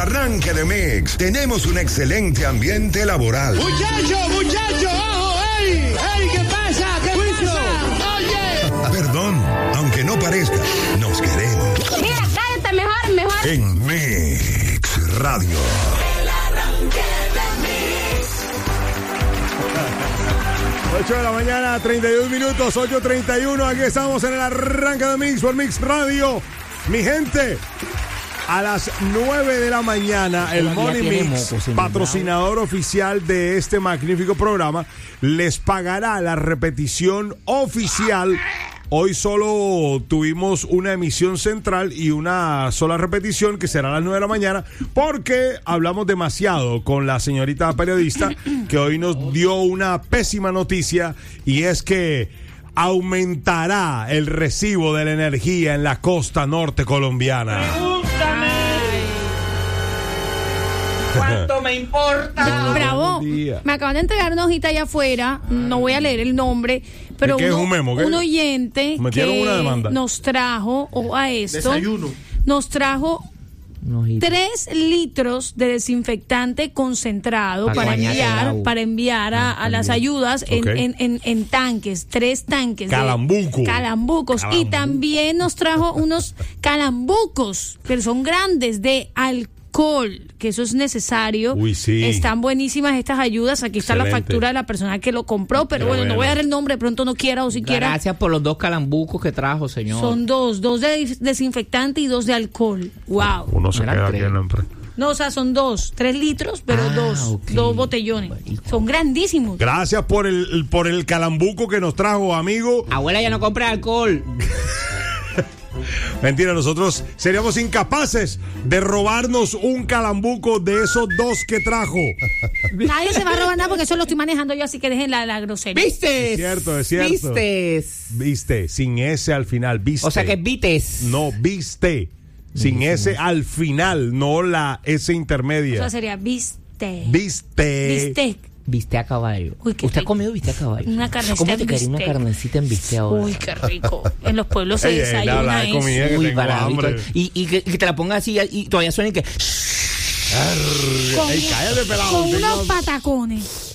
arranque de Mix, tenemos un excelente ambiente laboral. Muchacho, ojo, ¡ey! ¿Qué pasa? Oye. Perdón, aunque no parezca, nos queremos. Mira, cállate mejor. En Mix Radio. El arranque de Mix. 8 de la mañana, 31 minutos, 8:31. Aquí estamos en el arranque de Mix por Mix Radio. Mi gente, a las 9 de la mañana, el Morning Mix, patrocinador oficial de este magnífico programa, les pagará la repetición oficial. Hoy solo tuvimos una emisión central y una sola repetición que será a las 9 de la mañana porque hablamos demasiado con la señorita periodista que hoy nos dio una pésima noticia y es que aumentará el recibo de la energía en la costa norte colombiana. Pregúntame. ¿Cuánto me importa? Bravo. Me acaban de entregar una hojita allá afuera. No voy a leer el nombre, pero ¿qué es un memo? ¿Qué? Un oyente ¿Metieron que una demanda? Nos trajo, o a esto, Desayuno. nos trajo 3 litros de desinfectante concentrado para enviar a las ayudas en tanques, 3 tanques. Calambucos. Y también nos trajo unos calambucos, que son grandes, de alcohol, que eso es necesario. Uy, sí. Están buenísimas estas ayudas. Aquí está Excelente. la factura de la persona que lo compró, pero bueno, no voy a dar el nombre, de pronto no quiera o si quiera. Gracias por los 2 calambucos que trajo, señor. Son 2 de desinfectante y 2 de alcohol. Wow. Uno se Eran queda 3. aquí en la empresa. No, o sea, son 3 litros, pero Ok. 2 botellones. Son grandísimos. Gracias por el calambuco que nos trajo, amigo. Abuela, ya no compra alcohol. Mentira, nosotros seríamos incapaces de robarnos un calambuco de esos 2 que trajo. Nadie se va a robar nada porque eso lo estoy manejando yo, así que dejen la grosería. ¿Viste? Es cierto. Viste, sin S al final, viste. O sea que es vites. No, viste. Sin S al final, no la S intermedia. O sea, sería viste. Viste. Viste a caballo. Uy, qué ¿Usted ha rico. comido viste a caballo? Una carnecita ¿Cómo te en quería una bistec? carnecita en viste ahora? Uy, qué rico. En los pueblos se Ey, desayuna habla de eso. comida que Uy, tengo baradito. hambre. Y que te la ponga así y todavía suena y que... Con, Ey, cállate, pelado. con Tengo- unos patacones.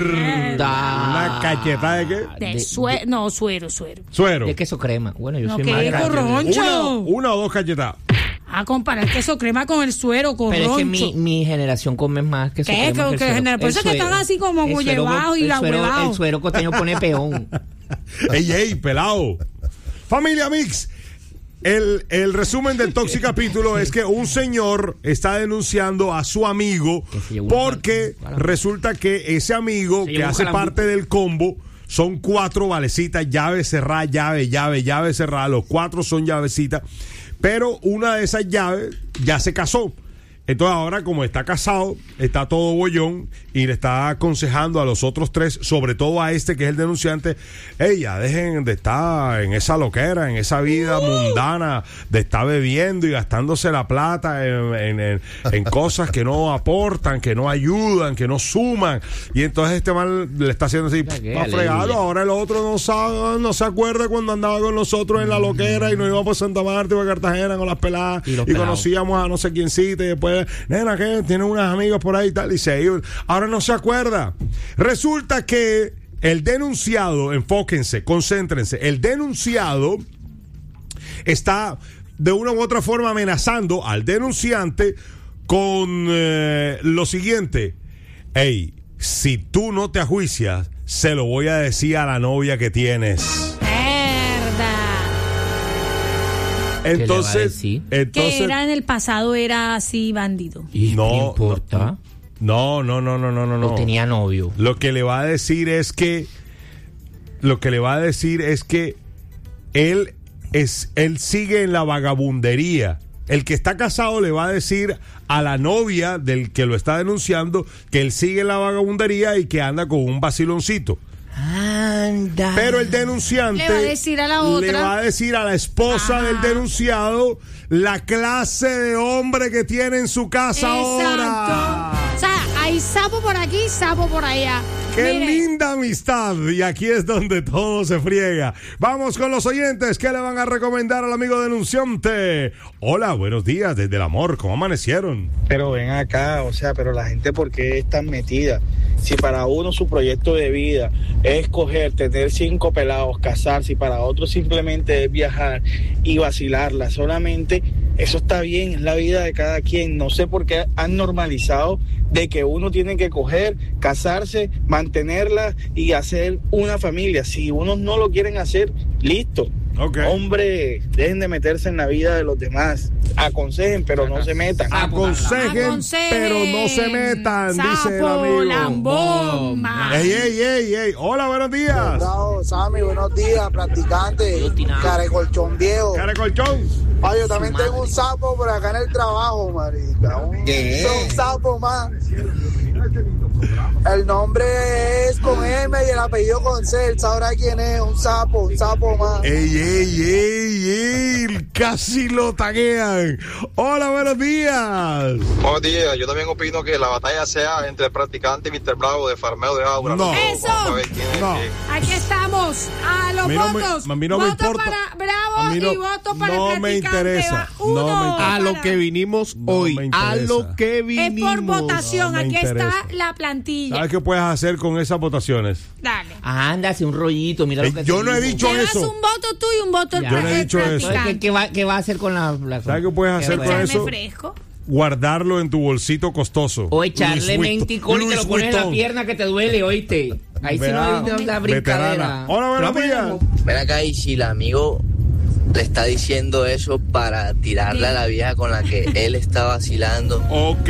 Una cachetada de qué? De suero. Suero. De queso crema. Bueno, yo No, soy qué más rico, grande. Roncho. Una o 2 cachetadas. A comparar queso crema con el suero, con Pero es que roncho. mi generación come más queso ¿Qué? crema que el ¿Qué suero. genera? Por eso El es que suero- están así como el suero- bullevados y el la suero- huevados. El suero costeño pone peón. Ey, pelado. Familia Mix. El resumen del Toxi capítulo es que un señor está denunciando a su amigo Que se llevó porque resulta que ese amigo Se que llevó un hace calambuco. parte del combo son 4 valecitas, llave cerrada, llave cerrada, los 4 son llavecitas, pero una de esas llaves ya se casó. Entonces ahora, como está casado, está todo bollón y le está aconsejando a los otros 3, sobre todo a este que es el denunciante, ya dejen de estar en esa loquera, en esa vida mundana, de estar bebiendo y gastándose la plata en cosas que no aportan, que no ayudan, que no suman. Y entonces este man le está haciendo así, va fregado. Ahora el otro no se acuerda cuando andaba con nosotros en la loquera y nos íbamos por Santa Marta y por Cartagena con las peladas Y los y pelados. conocíamos a no sé quiéncita y después, nena, que tiene unas amigas por ahí y tal, y se iba. Ahora no se acuerda. Resulta que el denunciado, enfóquense, concéntrense, el denunciado está de una u otra forma amenazando al denunciante con lo siguiente: hey, si tú no te ajuicias, se lo voy a decir a la novia que tienes. Entonces, Que era en el pasado, era así bandido. ¿Y No, qué importa? No. O tenía novio. Lo que le va a decir es que él sigue en la vagabundería. El que está casado le va a decir a la novia del que lo está denunciando que él sigue en la vagabundería y que anda con un vaciloncito. Anda. Pero el denunciante Le va a decir a la otra. le va a decir a la esposa del denunciado la clase de hombre que tiene en su casa ahora. O sea, Hay sapo por aquí, sapo por allá. ¡Qué Mire. linda amistad! Y aquí es donde todo se friega. Vamos con los oyentes. ¿Qué le van a recomendar al amigo denunciante? Hola, buenos días desde el amor. ¿Cómo amanecieron? Pero ven acá, o sea, pero la gente, ¿por qué es tan metida? Si para uno su proyecto de vida es escoger, tener 5 pelados, casarse, y para otro simplemente es viajar y vacilarla solamente, eso está bien, es la vida de cada quien. No sé por qué han normalizado de que uno tiene que coger, casarse, mantenerla y hacer una familia. Si unos no lo quieren hacer, listo. Okay. Hombre, dejen de meterse en la vida de los demás. Aconsejen, pero no se metan. Aconsejen, pero no se metan, dice el amigo. Lambón. Ey. Hola, buenos días. Bravo, Sammy, buenos días, practicante. Carecolchón viejo. Carecolchón. Ay, yo también tengo un sapo por acá en el trabajo, marica. Un sapo más. El nombre es con M y el apellido con C. Él sabrá quién es. Un sapo más. Ey, casi lo taguean. Hola, buenos días. Buenos días, yo también opino que la batalla sea entre el practicante y Mr. Bravo de Farmeo de Aura. No. Eso. No. Aquí estamos. A los votos. A mí no me voto importa. para Bravo y voto para no el me practicante. interesa. Va uno No me interesa. A lo que vinimos hoy. A lo que Es vinimos. por votación. No me Aquí interesa. está la plantilla. ¿Sabes qué puedes hacer con esas votaciones? Dale. Anda, hace un rollito, mira lo que yo te no he digo. dicho Te das eso. un voto tú y un voto el Yo no he dicho eso. Entonces, ¿qué va a hacer con la ¿Sabes qué puedes hacer con Echarme eso? fresco. Guardarlo en tu bolsito costoso. O echarle Louis menticol y te lo Louis pones en la Vuitton. pierna que te duele, oíste. Ahí sí no hay la Veterana. brincadera. Hola, buenos días. Ven acá, y si el amigo le está diciendo eso para tirarle a la vieja con la que él está vacilando. Ok.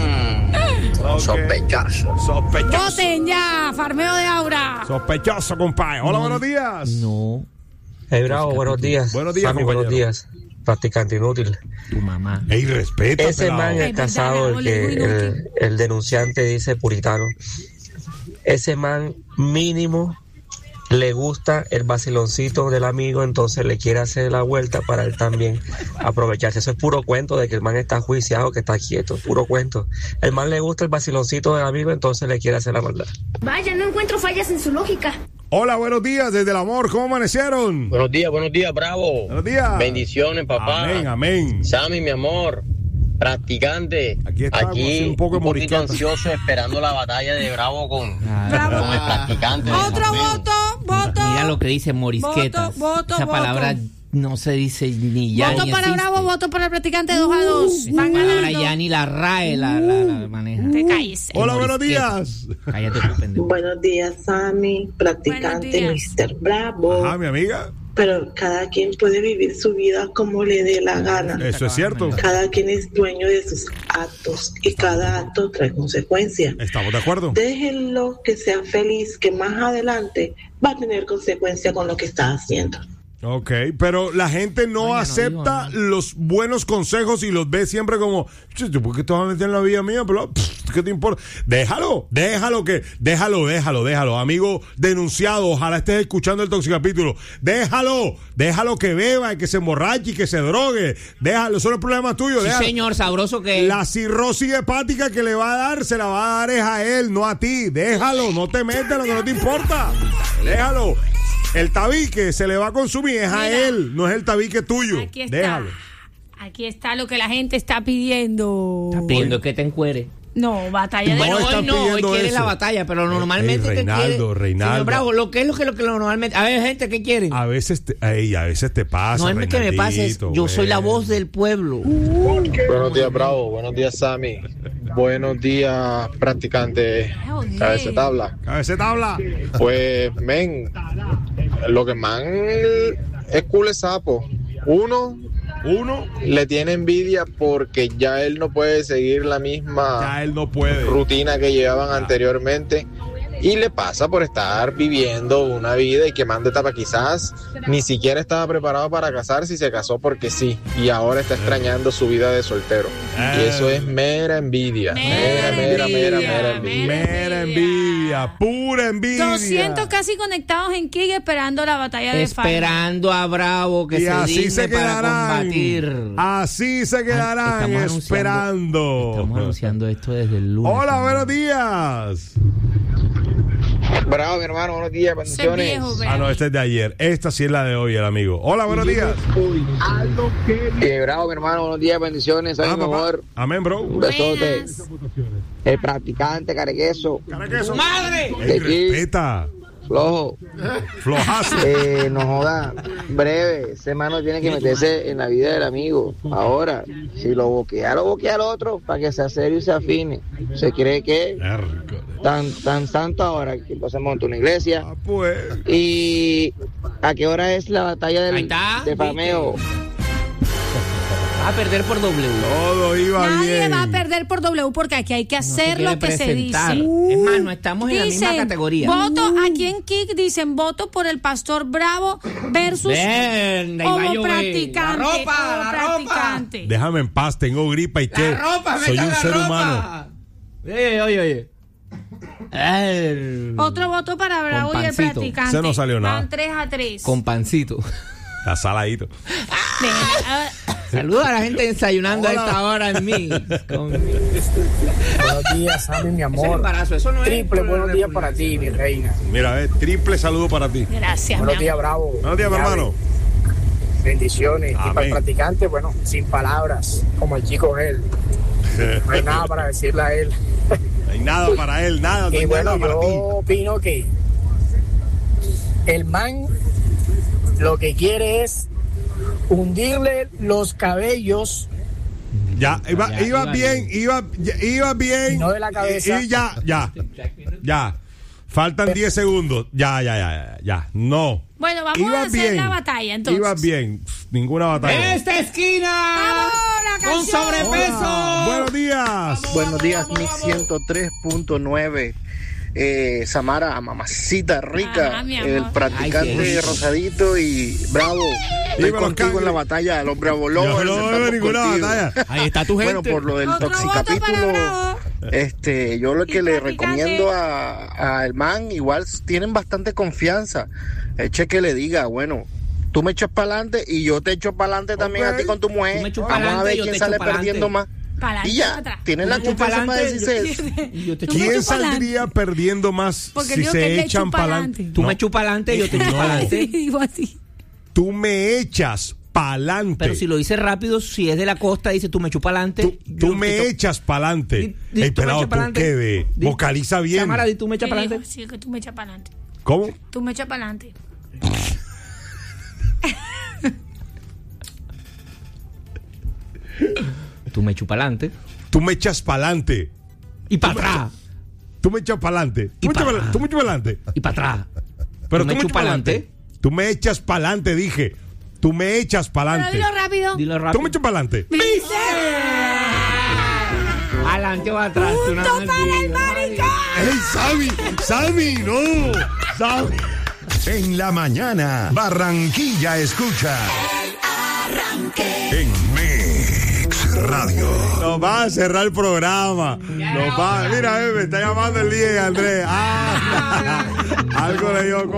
Sospechoso. Voten ya, Farmeo de Aura. Sospechoso, compadre. Hola, buenos días. No. Hey, Bravo, buenos días. Buenos días, Sammy, buenos compañero. días. Practicante inútil. Tu mamá. Ey, respeta, Ese pelado. man es casado, el denunciante dice puritano. Ese man mínimo le gusta el vaciloncito del amigo, entonces le quiere hacer la vuelta para él también aprovecharse. Eso es puro cuento de que el man está juiciado, que está quieto, puro cuento. El man le gusta el vaciloncito del amigo, entonces le quiere hacer la maldad. Vaya, no encuentro fallas en su lógica. Hola, buenos días desde el amor. ¿Cómo amanecieron? Buenos días, Bravo. Buenos días. Bendiciones, papá. Amén. Sammy, mi amor, practicante. Aquí estamos, haciendo un poco de poquito morisqueta. ansioso esperando la batalla de Bravo con el practicante. Otro voto. Mira lo que dice morisquetas. Voto. Esa palabra no se dice ni ya Voto ni para existe. Bravo, voto para el practicante 2-2. Esa Van palabra ganando. ya ni la RAE la maneja. Te calles. Hola, buenos días. Cállate tu pendejo. Buenos días, Sammy, practicante Buenos Mr. Bravo. Ajá, mi amiga. Pero cada quien puede vivir su vida como le dé la gana. Eso es cierto. Cada quien es dueño de sus actos y cada acto trae consecuencias. Estamos de acuerdo. Déjenlo que sea feliz, que más adelante va a tener consecuencia con lo que está haciendo. Ok, pero la gente no acepta los buenos consejos y los ve siempre como, ¿por qué te vas a meter en la vida mía? Pero, ¿qué te importa? Déjalo, amigo denunciado, ojalá estés escuchando el Toxicapítulo. Déjalo que beba y que se emborrache y que se drogue. Déjalo, eso no es problema tuyo. Sí, señor, sabroso que es. La cirrosis hepática que le va a dar, se la va a dar es a él, no a ti. Déjalo, no te metas en lo que no te importa. Déjalo. El tabique se le va a consumir, es a él, no es el tabique tuyo. Aquí está. Déjalo. Aquí está lo que la gente está pidiendo. Está pidiendo que te encuere. No, batalla de Bueno, están hoy no, hoy pidiendo quiere eso. la batalla, pero normalmente Reinaldo, ¿qué quiere? Señor Bravo, lo que normalmente. A ver, gente, ¿qué quieren? A veces te pasa. No es que me pase, yo soy la voz del pueblo. Buenos días, Bravo. Buenos días, Sammy. Buenos días, practicante. Cabeza tabla. Pues, men, lo que man es culo es sapo. Uno le tiene envidia porque ya él no puede seguir la misma rutina que llevaban anteriormente. y le pasa por estar viviendo una vida y quemando etapas. Quizás ni siquiera estaba preparado para casarse y se casó porque sí, y ahora está extrañando su vida de soltero. Y eso es mera envidia. Mera envidia, pura envidia. 200 casi conectados en Kick esperando la batalla de Final. Esperando a Bravo que se digne para combatir. Así se quedarán esperando. Estamos anunciando esto desde el lunes. Hola, buenos días. Bravo, mi hermano, buenos días, bendiciones. No, esta es de ayer. Esta sí es la de hoy, el amigo. Hola, buenos días. Bravo, mi hermano, buenos días, bendiciones. Mejor. Amén, bro. Un besote. El practicante, Carequeso. ¡Madre! Respeta. Flojo. Flojazo. No joda. Breve. Ese hermano tiene que meterse en la vida del amigo. Ahora, si lo boquea al otro para que sea serio y se afine. Se cree que tan santo ahora que entonces monta una iglesia. Pues. ¿Y a qué hora es la batalla de Fameo? Va a perder por W. Todo iba Nadie bien. va a perder por W porque aquí hay que hacer lo que se dice. Es más, no estamos en la misma categoría. Voto, aquí en Kick dicen voto por el Pastor Bravo versus Homo Practicante. La ropa. Déjame en paz, tengo gripa y qué. Soy un ser humano. Oye. Otro voto para Bravo y el Practicante. Se no salió nada. Van 3-3. Con pancito. Está saladito. Saludos a la gente desayunando a esta hora en mí. Buenos días, Sammy, mi amor. Eso no triple buenos días para ti, mi reina. Mira, triple saludo para ti. Gracias. Buenos días, Bravo. Buenos días, mi hermano. Bendiciones. Amén. Y para el practicante, bueno, sin palabras, como el chico él. No hay nada para decirle a él. No hay nada para él, nada. Y bueno, para yo ti. opino que el man lo que quiere es hundirle los cabellos. Ya, iba bien. Y no de la cabeza. Y ya. Faltan 10 segundos. Ya. No. Bueno, vamos a hacer la batalla entonces. Iba bien. Ninguna batalla. ¡Esta esquina! ¡Vamos, ¡Con sobrepeso! Hola. Buenos días. Buenos días, mi 103.9. Samara, mamacita rica, el practicante rosadito y Bravo. Estoy contigo en la batalla, los Bravo Lovers. No veo ninguna batalla. Ahí está tu gente. Bueno, por lo del toxicapítulo, yo lo que le recomiendo a el man, igual tienen bastante confianza. Eche que le diga, bueno, tú me echas para adelante y yo te echo para adelante también a ti con tu mujer. Vamos a ver quién sale perdiendo más. Y ya, tienen la confianza para decirse eso. ¿Quién saldría perdiendo más si se echan para adelante? Tú me echas para adelante y yo te echo para adelante. Tú me echas para adelante. Pero si lo dices rápido, si es de la costa, dice tú me echas para adelante. Tú me echas para adelante. Pelado, tú qué vocaliza bien. Samara, tú me echas para adelante. Sí, que tú me echas para adelante. ¿Cómo? Tú me echas para adelante. Tú me echas para adelante. Tú me echas para adelante. Y para atrás. Tú me echas para adelante. Tú me echas para adelante. Y para atrás. Pero tú me echas para adelante. Tú me echas para adelante, dije. Tú me echas para adelante. Pero dilo rápido. Tú me echas para adelante. Adelante o atrás. ¡Punto para el maricón! ¡Ey, Sammy! ¡No! ¡Sammy! En la mañana, Barranquilla escucha. El Arranque. En Mix Radio. Nos va a cerrar el programa. Mira, me está llamando el día, Andrés. Algo le dio.